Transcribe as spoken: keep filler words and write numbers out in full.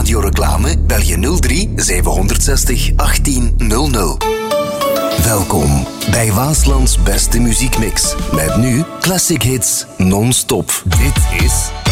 radioreclame? Bel je nul drie zevenhonderdzestig achttien nul nul. Welkom bij Waaslands beste muziekmix. Met nu classic hits non-stop. Dit is